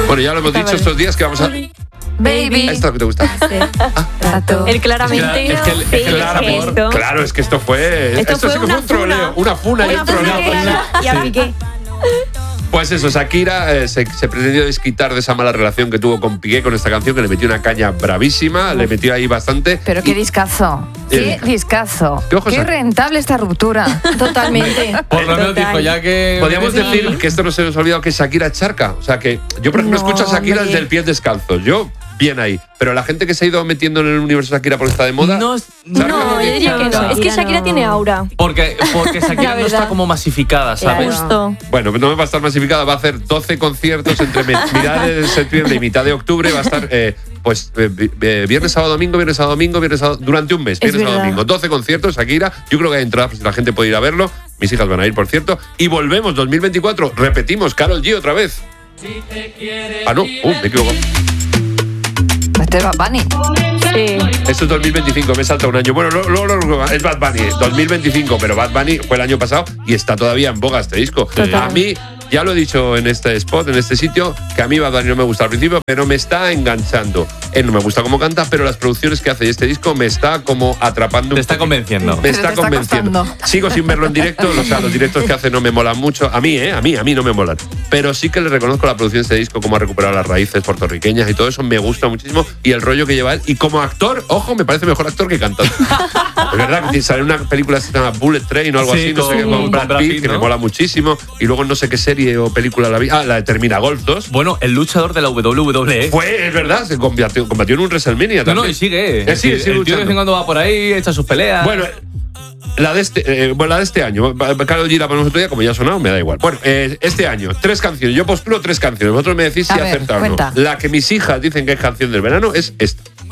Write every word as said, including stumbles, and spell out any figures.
Bueno, ya lo hemos Está dicho vale. estos días que vamos a... Baby. ¿Esto es lo que te gusta? Rato. Él claramente. Es que el- es que el- Claro, es que esto- claro, es que esto fue... Esto fue sí que una fue un troleo, funa. una funa y Una un troleo. funa y a Piqué. Pues eso, Shakira eh, se, se pretendió desquitar de esa mala relación que tuvo con Piqué con esta canción, que le metió una caña bravísima, le metió ahí bastante. Pero qué Y- discazo. Eh, Qué discazo. ¿qué ojos Qué hay? rentable esta ruptura. Totalmente. Por lo menos Total. dijo, ya que... Podríamos Sí. decir que esto no se nos ha olvidado que Shakira es charca. O sea que yo, por ejemplo, No, escucho a Shakira hombre. desde el pie descalzo. Yo, bien ahí. Pero la gente que se ha ido metiendo en el universo Shakira por esta de moda. No, Shakira No, yo diría que no. Shakira Es que no. Shakira tiene aura. Porque, porque Shakira La no verdad. está como masificada, ¿sabes? Claro. Justo. Bueno, no va a estar masificada, va a hacer doce conciertos entre me- mitad de septiembre y mitad de octubre. Va a estar, eh, pues, eh, vi- eh, viernes, sábado, domingo, viernes, sábado, domingo, viernes, sábado, durante un mes, Es viernes, sábado, verdad. domingo. doce conciertos, Shakira. Yo creo que hay entradas, pues, la gente puede ir a verlo. Mis hijas van a ir, por cierto. Y volvemos, dos mil veinticuatro. Repetimos, Karol G otra vez. Ah, no, uh, me equivoco. Este es Bad Bunny. Sí. Esto es dos mil veinticinco, me salta un año. Bueno, luego lo, lo- es Bad Bunny, dos mil veinticinco, pero Bad Bunny fue el año pasado y está todavía en boga este disco. Total. A mí, ya lo he dicho en este spot, en este sitio, que a mí Bad Bunny no me gusta al principio, pero me está enganchando. Él no me gusta cómo canta, pero las producciones que hace y este disco me está como atrapando. Te un está poquito. convenciendo. Me Pero está te está convenciendo. costando. Sigo sin verlo en directo, o sea, los directos que hace no me molan mucho. A mí, ¿eh? A mí, a mí no me molan. Pero sí que le reconozco la producción de este disco, cómo ha recuperado las raíces puertorriqueñas y todo eso me gusta muchísimo. Y el rollo que lleva él. Y como actor, ojo, me parece mejor actor que cantante. Es verdad que sale una película que se llama Bullet Train o algo Sí, así, no sé qué, con- con Brad con Brad Pitt, Pitt, que me ¿no? mola muchísimo. Y luego no sé qué serie o película la vi. Ah, la de Termina Golf dos. Bueno, el luchador de la W W E. Fue, es verdad, se combatió, combatió en un WrestleMania No, también. no, y sigue. Eh, sigue, El sigue tío de vez en luchando. cuando va por ahí, echa sus peleas. Bueno, la de este, eh, bueno, la de este año. Karol G la ponemos otro día, como ya ha sonado, me da igual. Bueno, eh, este año, tres canciones. Yo postulo tres canciones. Vosotros me decís A si ver, acertar o no. cuenta. La que mis hijas dicen que es canción del verano es esta.